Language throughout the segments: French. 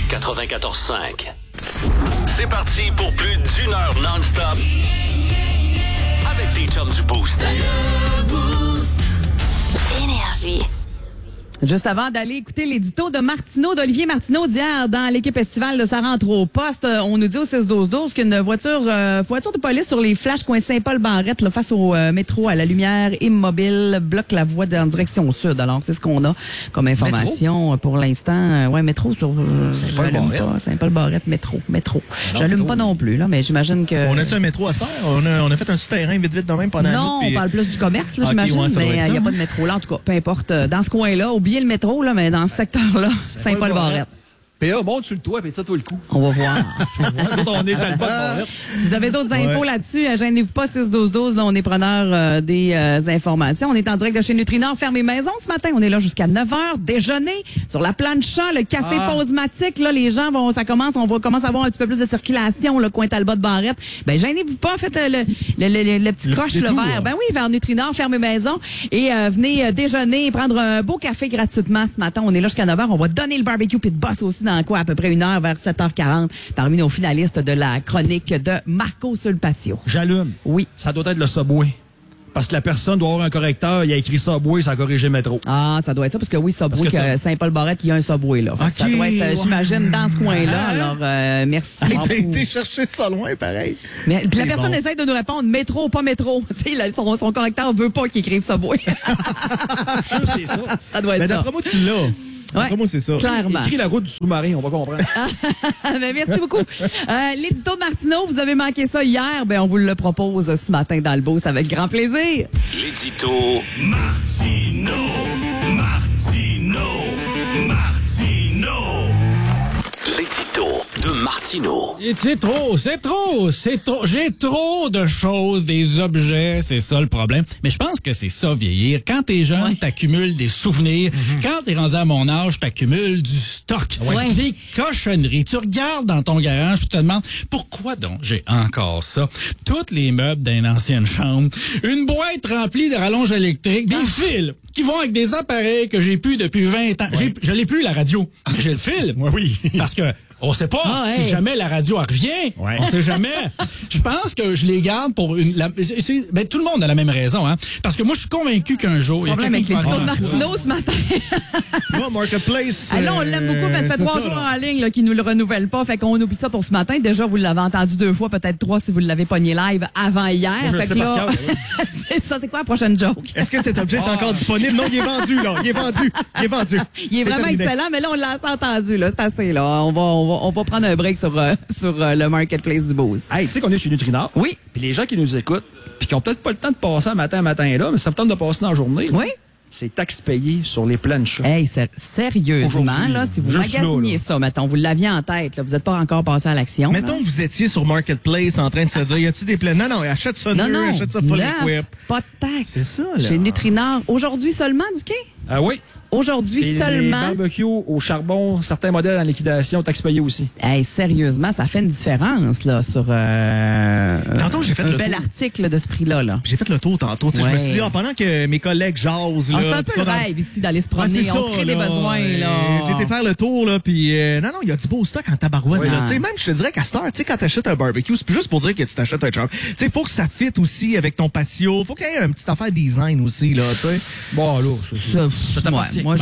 94.5. C'est parti pour plus d'une heure non-stop avec des chums du Boost. Énergie. Juste avant d'aller écouter l'édito de Martineau, d'Olivier Martineau d'hier dans l'équipe estivale de Sa rentre au poste, on nous dit au 6-12-12 qu'une voiture de police sur les flashs coin Saint-Paul-Barrette là, face au métro à la lumière immobile bloque la voie en direction sud. Alors, c'est ce qu'on a comme information pour l'instant. Métro sur Saint-Paul-Barrette, métro. J'allume pas non plus, là, mais j'imagine que... On a-tu un métro à se faire? On a fait un souterrain vite de même pendant Non, on parle plus du commerce, là, j'imagine, mais il n'y a pas de métro là. En tout cas, peu importe. Dans ce coin-là, oubliez le métro, là, mais dans ce secteur-là, Saint-Paul-Barrette. PA, monte sur le toit, puis ça, toi le coup. On va voir. On est dans le bas de Barrette. Si vous avez d'autres infos là-dessus, gênez-vous pas, 6-12-12. Là, on est preneur des informations. On est en direct de chez Nutrinor, fermé maison ce matin. On est là jusqu'à 9h. Déjeuner sur la plancha, le café Pausematique. Là, les gens on va commencer à avoir un petit peu plus de circulation, le coin Talbot-Barrette. Ben, gênez-vous pas, faites le petit croche, le verre. Ben oui, vers Nutrinor, fermé maison. Et venez déjeuner et prendre un beau café gratuitement ce matin. On est là jusqu'à 9h. On va donner le barbecue puis de boss aussi dans quoi, à peu près 1 heure, vers 7h40, parmi nos finalistes de la chronique de Marco Sulpacio. J'allume. Oui. Ça doit être le Subway. Parce que la personne doit avoir un correcteur, il a écrit Subway, ça a corrigé métro. Ah, ça doit être ça, parce que oui, Subway, que Saint-Paul-Barrette, il y a un Subway, là. Okay, ça doit être, j'imagine, dans ce coin-là. Alors, merci. T'as été chercher ça loin, pareil. Mais la personne essaie de nous répondre, métro ou pas métro. Tu sais, son correcteur veut pas qu'il écrive Subway. Je suis sûr que c'est ça. Ça doit être ça. D'après moi, tu l'as. Ouais, moi, c'est ça. Clairement. Écrit la route du sous-marin, on va comprendre. Ben, merci beaucoup. L'édito de Martineau, vous avez manqué ça hier, ben on vous le propose ce matin dans le Boost avec grand plaisir. L'édito Martineau. L'édito de Martineau. C'est trop. J'ai trop de choses, des objets, c'est ça le problème. Mais je pense que c'est ça, vieillir. Quand t'es jeune, t'accumules des souvenirs. Quand t'es rendu à mon âge, t'accumules du stock. Des cochonneries. Tu regardes dans ton garage, tu te demandes, pourquoi donc j'ai encore ça? Tous les meubles d'une ancienne chambre, une boîte remplie de rallonges électriques, des fils qui vont avec des appareils que j'ai plus depuis 20 ans. Je l'ai plus, la radio, mais j'ai le fil. Oui. Parce que on sait pas si jamais la radio revient. Ouais. On sait jamais. Je pense que je les garde pour tout le monde a la même raison, hein. Parce que moi, je suis convaincu qu'un jour, il y a problème avec quelqu'un les qui va photos de Martineau ce matin. Moi, Marketplace. Là, on l'aime beaucoup parce que ça fait 3 jours en ligne là, qu'il nous le renouvelle pas. Fait qu'on oublie ça pour ce matin. Déjà, vous l'avez entendu 2 fois, peut-être 3 si vous l'avez pogné live avant hier. Moi, fait que là, c'est ça. C'est quoi la prochaine joke? Est-ce que cet objet est encore disponible? Non, il est vendu, là. Il est vendu. Il est vraiment terminé. excellent, mais là, on l'a assez entendu, là. C'est assez, là. On va prendre un break sur le Marketplace du Boost. Hey, tu sais qu'on est chez Nutrinor. Oui. Puis les gens qui nous écoutent, puis qui ont peut-être pas le temps de passer un matin là, mais ça me tente de passer dans la journée. Oui. C'est taxe payé sur les planches. Hey, sérieusement, Aujourd'hui, là, si vous juste magasiniez là. ça, mettons, vous l'aviez en tête, là, vous n'êtes pas encore passé à l'action. Mettons là. que vous étiez sur Marketplace en train de se dire, y a-tu des plans? Non, achète ça neuf, achète ça full neuf, equip. pas de taxe. C'est ça, là. Chez Nutrinor. Aujourd'hui seulement, Dicky? Ah oui. Aujourd'hui Et seulement. les barbecues au charbon, certains modèles en liquidation, taxe payée aussi. Hey, sérieusement, ça fait une différence, là, sur Tantôt, j'ai fait un le bel tour. article de ce prix-là, là. J'ai fait le tour tantôt. Tu sais, je me suis dit, Ouais. pendant que mes collègues jasent, là. C'est un peu pis le ça, dans- rêve ici d'aller se Ouais, promener. c'est On ça, se crée des là. besoins, là. J'ai été faire le tour, là, puis non, il y a du beau stock en tabarouette, Oui. là. Tu sais, même, je te dirais qu'à cette heure, tu sais, quand t'achètes un barbecue, c'est plus juste pour dire que tu t'achètes un char. Tu sais, faut que ça fit aussi avec ton patio. Faut qu'il y ait un petit affaire design aussi, là, tu sais. Bon, là, Ça t'appartient. moi,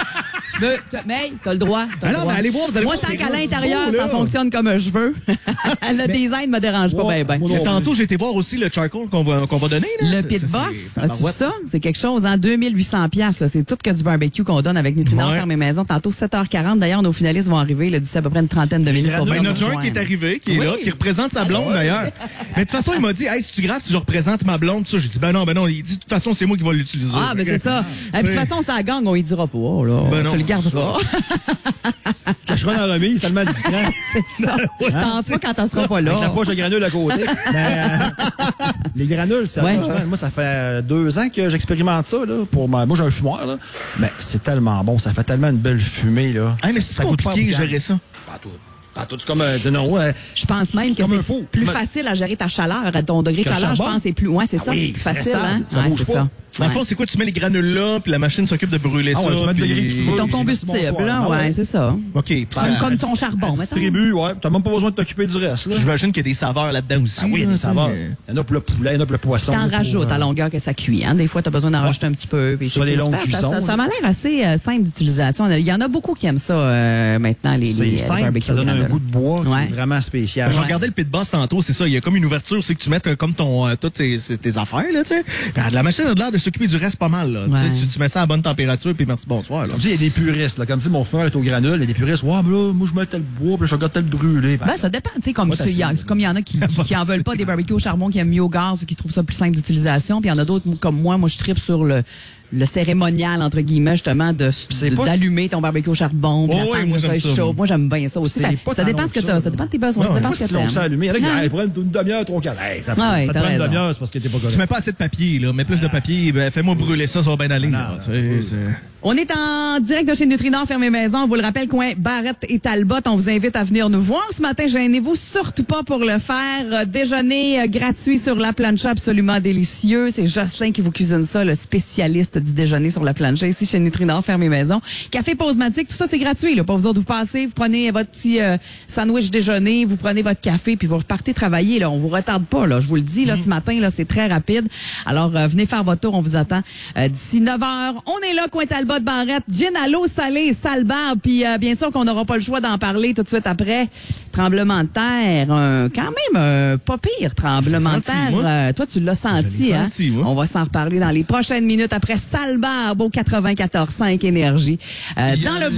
mais t'as le droit. T'as le Alors, droit. ben, allez voir, vous allez Moi, voir, tant c'est qu'à rendu l'intérieur, beau, ça là. fonctionne comme je veux. Le design me dérange pas bien. moi Mais non tantôt, j'ai été voir aussi le charcoal qu'on va donner, là. Le Pit Ça, Boss, c'est- as-tu vu ça? C'est quelque chose, hein? 2800 $. C'est tout que du barbecue qu'on donne avec Nutrinor Ouais. Ferme Maison. Tantôt, 7h40. D'ailleurs, nos finalistes vont arriver, là, d'ici à peu près une trentaine de minutes. pour Ben, venir notre nous joint qui est rejoindre. arrivé, qui est là, qui représente sa blonde d'ailleurs. Mais de toute façon, il m'a dit, hey, si tu grave, si je représente ma blonde, ça, j'ai dit, ben non, il dit, de toute façon, c'est moi qui vais l'utiliser. Ah, ben c'est ça. Et puis, de toute façon, ça gang, on y dira pas, là. Ben non, tu le garderas. Cacheron dans la remise, tellement discret. C'est ça. T'en feras quand t'en seras pas là. Avec la poche de granules à côté. Mais, les granules, ça, Ouais. moi, ça fait 2 ans que j'expérimente ça, là. Moi, j'ai un fumoir, là. Mais c'est tellement bon. Ça fait tellement une belle fumée, là. Ah, mais c'est Ça coûte pas compliqué, beaucoup. gérer ça. Pas tout. C'est comme non. Je pense même C'est que comme un c'est faux. plus Tu me- facile à gérer ta chaleur. Ton degré de Que le chaleur, je charbon? pense, c'est plus, c'est ça. oui, C'est plus c'est facile, restable. hein? Ça Ouais, bouge c'est pas. ça. Dans le fond, c'est quoi? Tu mets les granules là, puis la machine s'occupe de brûler ça. Ouais, tu mets le degré que tu veux. C'est ton Puis combustible, là. bonsoir. Ouais, c'est ça. OK. puis C'est ça- comme ton charbon, Tu mettons. distribues, ouais. T'as même pas besoin de t'occuper du reste, là. J'imagine qu'il y a des saveurs là-dedans aussi. Ah oui, il y a là, des saveurs. mais- Il y en a pour le poulet, il y en a pour le poisson. T'en pour, rajoutes à longueur que ça cuit. Hein. Des fois, t'as besoin d'en rajouter un petit peu. Puis Sur c'est les longues super. cuissons, Ça m'a l'air assez simple d'utilisation. Il y en a beaucoup qui aiment ça maintenant, les C'est simple, barbecues ça donne un grandes. goût de bois qui Ouais. est vraiment spécial. Je regardais le pit boss tantôt, c'est ça. Il y a comme une ouverture, c'est que tu mets comme toutes tes affaires, là, tu sais. La machine a l'air de s'occuper du reste pas mal, là. Ouais. Tu sais, tu mets ça à bonne température, puis merci, bonsoir, là. Comme si il y a des puristes, là. Comme si mon frère est au granule, il y a des puristes. Ouais, mais là, moi, je mets tel bois, puis je regarde tel brûlé. Ben, ça dépend. Tu sais, comme Ouais, il y en a qui en veulent pas des barbecues au charbon, qui aiment mieux au gaz, qui trouvent ça plus simple d'utilisation. Puis il y en a d'autres, comme moi, je tripe sur le cérémonial, entre guillemets, justement, d'allumer ton barbecue au charbon, puis Oh, d'attendre oui, moi, que ça j'aime soit ça. chaud. Moi, j'aime bien ça aussi. C'est Fait, pas ça tant dépend long ce que que t'as. ça, Ça dépend de tes besoins. Ça C'est dépend pas ce que si long que ça t'aimes. allumé. Il y en a qui Ah. prennent une demi-heure, 3-4. Hey, Ouais, ça te t'as prend une raison. demi-heure, c'est parce que t'es pas Tu correct. mets pas assez de papier, là. Mets plus de papier, ben, fais-moi brûler ça, ça va bien aller, là. Tu sais, c'est- On est en direct de chez Nutrinor, fermé maison. On vous le rappelle, coin Barrette et Talbot. On vous invite à venir nous voir ce matin. Gênez-vous surtout pas pour le faire. Déjeuner gratuit sur la plancha, absolument délicieux. C'est Jocelyn qui vous cuisine ça, le spécialiste du déjeuner sur la plancha ici chez Nutrinor, fermé maison. Café Posematique, tout ça c'est gratuit. Là. Pour vous autres, vous passez, vous prenez votre petit sandwich déjeuner, vous prenez votre café, puis vous repartez travailler. Là. On vous retarde pas. Là. Je vous le dis, là, ce matin, là, c'est très rapide. Alors, venez faire votre tour. On vous attend d'ici 9h. On est là, coin Talbot, Barrette, gin à l'eau salée, sale barbe, puis bien sûr qu'on n'aura pas le choix d'en parler tout de suite après. Tremblement de terre, quand même pas pire tremblement de Je l'ai senti, terre. moi. Toi, tu l'as senti, Je l'ai hein? senti, moi. On va s'en reparler dans les prochaines minutes après sale barbe au 94.5 Énergie. Dans le